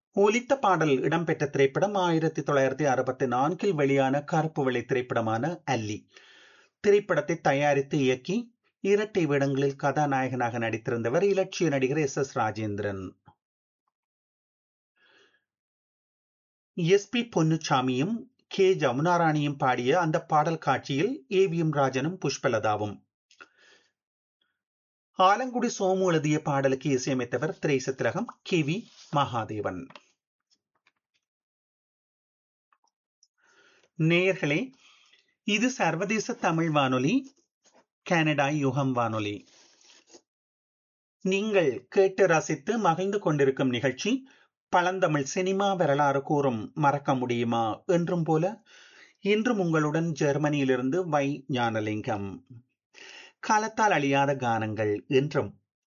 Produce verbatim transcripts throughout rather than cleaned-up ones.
ஒலித்த பாடல் இடம்பெற்ற திரைப்படம் ஆயிரத்தி தொள்ளாயிரத்தி அறுபத்தி நான்கில் வெளியான கருப்பு வெள்ளை திரைப்படமான அல்லி. திரைப்படத்தை தயாரித்து இயக்கி இரட்டை வேடங்களில் கதாநாயகனாக நடித்திருந்தவர் இலட்சிய நடிகர் S S Rajendran. S B பொன்னுச்சாமியும் K ஜமுனாராணியும் பாடிய அந்த பாடல் காட்சியில் A V M ராஜனும் புஷ்பலதாவும். Alangudi Somu எழுதிய பாடலுக்கு இசையமைத்தவர் திரைச திலகம் கே வி மகாதேவன். நேயர்களே, இது சர்வதேச தமிழ் வானொலி, கனடா யுகம் வானொலி. நீங்கள் கேட்டு ரசித்து மகிழ்ந்து கொண்டிருக்கும் நிகழ்ச்சி பழந்தமிழ் சினிமா வரலாறு கூறும் மறக்க முடியுமா என்றும் போல இன்றும் உங்களுடன் ஜெர்மனியிலிருந்து வை ஞானலிங்கம். காலத்தால் அழியாத கானங்கள் என்றும்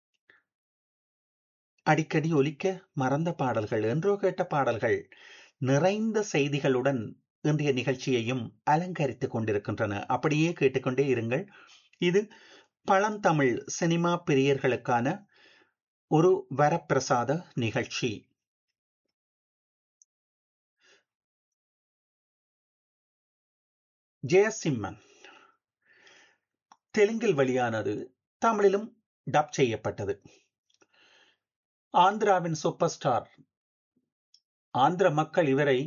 அடிக்கடி ஒலிக்க மறந்த பாடல்கள், என்றோ கேட்ட பாடல்கள், நிறைந்த செய்திகளுடன் இன்றைய நிகழ்ச்சியையும் அலங்கரித்துக் கொண்டிருக்கின்றன. அப்படியே கேட்டுக்கொண்டே இருங்கள். இது பழந்தமிழ் சினிமா பிரியர்களுக்கான ஒரு வரப்பிரசாத நிகழ்ச்சி. ஜெயசிம்மன் தெலுங்கில் வெளியானது, தமிழிலும் டப் செய்யப்பட்டது. ஆந்திராவின் சூப்பர் ஸ்டார். ஆந்திர மக்கள் இவரை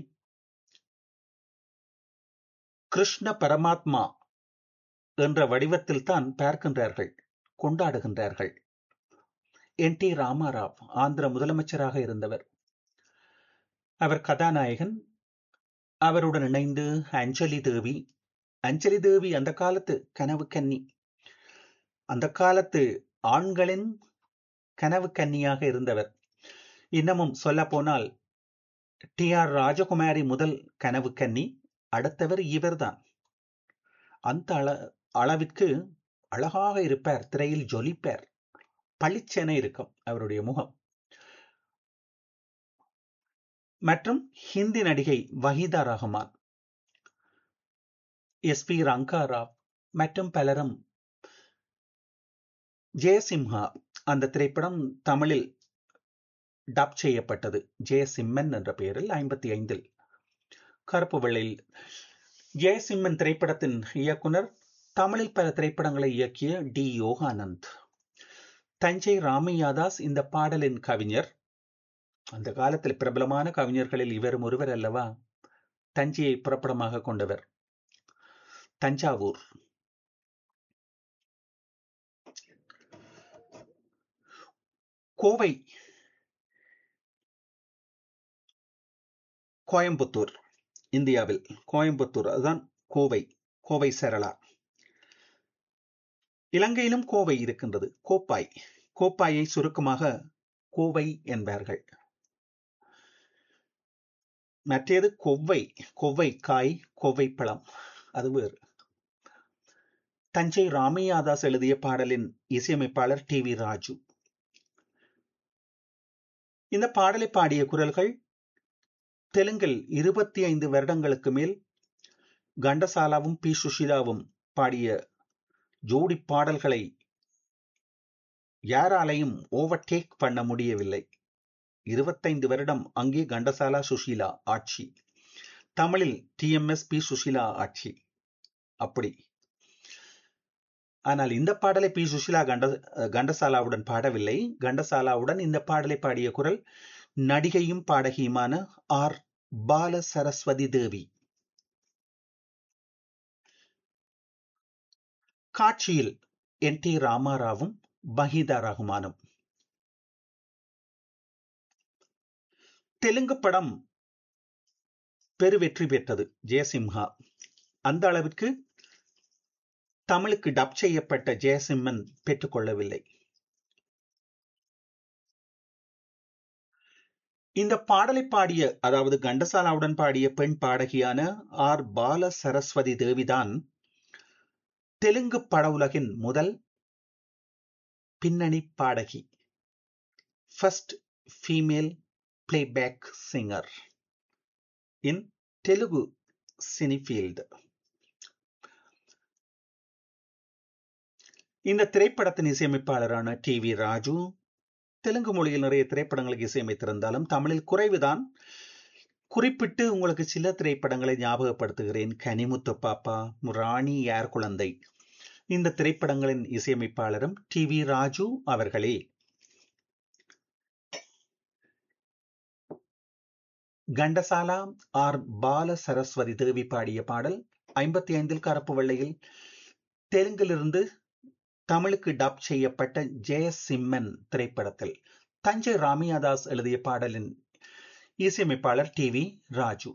கிருஷ்ண பரமாத்மா என்ற வடிவத்தில் தான் பார்க்கின்றார்கள், கொண்டாடுகின்றார்கள். என் டி ராமாராவ் ஆந்திர முதலமைச்சராக இருந்தவர். அவர் கதாநாயகன். அவருடன் இணைந்து அஞ்சலி தேவி. அஞ்சலி தேவி அந்த காலத்து கனவு கன்னி, அந்த காலத்து ஆண்களின் கனவு கன்னியாக இருந்தவர். இன்னமும் சொல்ல போனால் டி ஆர் ராஜகுமாரி முதல் கனவு கன்னி, அடுத்தவர் இவர்தான். அந்த அள அளவிற்கு அழகாக இருப்பார், திரையில் ஜொலிப்பார், பளிச்சென இருக்கும் அவருடைய முகம். மற்றும் ஹிந்தி நடிகை வஹீதா ரஹ்மான், எஸ் பி ரங்காராவ் மற்றும் பலரும். ஜெயசிம்ஹா அந்த திரைப்படம் தமிழில் டப் செய்யப்பட்டது ஜெயசிம்மன் என்ற பெயரில் ஐம்பத்தி ஐந்தில் கருப்பு வெள்ளையில். ஜெயசிம்மன் திரைப்படத்தின் இயக்குனர், தமிழில் பல திரைப்படங்களை இயக்கிய டி யோகானந்த். தஞ்சை ராமையாதாஸ் இந்த பாடலின் கவிஞர். அந்த காலத்தில் பிரபலமான கவிஞர்களில் இவரும் ஒருவர் அல்லவா. தஞ்சையை புறப்படமாக கொண்டவர். தஞ்சாவூர். கோவை, கோயம்புத்தூர், இந்தியாவில் கோயம்புத்தூர், அதுதான் கோவை. கோவை சரளா. இலங்கையிலும் கோவை இருக்கின்றது, கோப்பாய். கோப்பாயை சுருக்கமாக கோவை என்பார்கள். மற்றது கொவ்வை, கொவ்வை காய், கொவ்வை பழம், அது வேறு. தஞ்சை ராமையாதாஸ் எழுதிய பாடலின் இசையமைப்பாளர் டி வி ராஜு. இந்த பாடலை பாடிய குரல்கள் தெலுங்கில் இருபத்தி ஐந்து வருடங்களுக்கு மேல் கண்டசாலாவும் பி சுஷிலாவும் பாடிய ஜோடி பாடல்களை யாராலையும் ஓவர்டேக் பண்ண முடியவில்லை. இருபத்தைந்து வருடம் அங்கே கண்டசாலா சுஷீலா ஆட்சி, தமிழில் D M S B Sushila ஆட்சி. அப்படி. ஆனால் இந்த பாடலை பி சுஷீலா கண்ட கண்டசாலாவுடன் பாடவில்லை. கண்டசாலாவுடன் இந்த பாடலை பாடிய குரல் நடிகையும் பாடகியுமான ஆர் பால சரஸ்வதி தேவி. காட்சியில் என் டி ராமாராவும் வஹீதா ரஹ்மானும். தெலுங்கு படம் பெருவெற்றி பெற்றது ஜெயசிம்ஹா. அந்த அளவிற்கு தமிழுக்கு டப் செய்யப்பட்ட ஜெயசிம்மன் பெற்றுக்கொள்ளவில்லை. இந்த பாடலை பாடிய, அதாவது கண்டசாலாவுடன் பாடிய பெண் பாடகியான ஆர் பால சரஸ்வதி தேவிதான் தெலுங்கு பட உலகின் முதல் பின்னணி பாடகி. ஃபர்ஸ்ட் ஃபீமேல் பிளேபேக் சிங்கர் இன் தெலுங்கு சினிஃபீல்டு. இந்த திரைப்படத்தின் இசையமைப்பாளரான டி வி ராஜு, தெலுங்கு மொழியில் நிறைய திரைப்படங்களுக்கு இசையமைத்திருந்தாலும் தமிழில் குறைவுதான். குறிப்பிட்டு உங்களுக்கு சில திரைப்படங்களை ஞாபகப்படுத்துகிறேன். கனிமுத்து பாப்பா, ராணி யார் குழந்தை, இந்த திரைப்படங்களின் இசையமைப்பாளரும் டி வி ராஜு அவர்களே. கண்டசாலா ஆர் பால சரஸ்வதி தேவி பாடிய பாடல் ஐம்பத்தி ஐந்தில் கருப்பு வெள்ளையில் தெலுங்கிலிருந்து தமிழுக்கு டப் செய்யப்பட்ட ஜெயசிம்மன் திரைப்படத்தில் தஞ்சை ராமியாதாஸ் எழுதிய பாடலின் இசையமைப்பாளர் டி வி ராஜு.